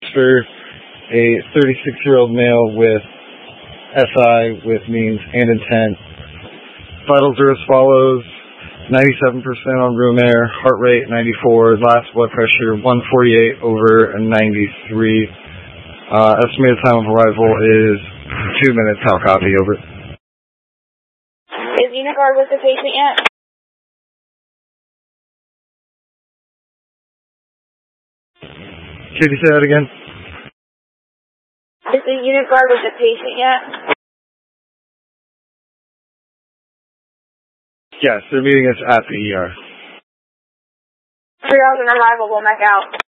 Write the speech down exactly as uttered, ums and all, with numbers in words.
transfer a thirty-six-year-old male with S I with means and intent. Vitals are as follows: ninety-seven percent on room air, heart rate ninety-four, last blood pressure one forty-eight over ninety-three. Uh, estimated time of arrival is two minutes. How copy? Over. Is unit guard with the patient yet? Could you say that again? Is the unit guard with the patient yet? Yes, they're meeting us at the E R. Three hours on arrival, we'll make out.